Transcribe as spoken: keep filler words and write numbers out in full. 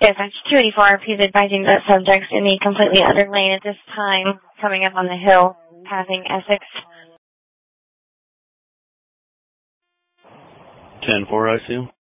Yes, that's two eighty-four R P is advising that subjects in the completely other lane at this time, coming up on the hill, passing Essex. ten four, I C U.